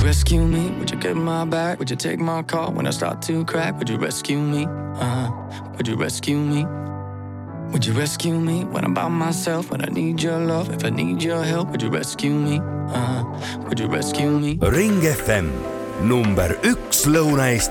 rescue me? Would you get my back? Would you take my call when I start to crack? Would you rescue me? Would you rescue me? Would you rescue me when I'm by myself? When I need your love, if I need your help, would you rescue me? Would you rescue me? Ring FM number 1 Lõuna-Eesti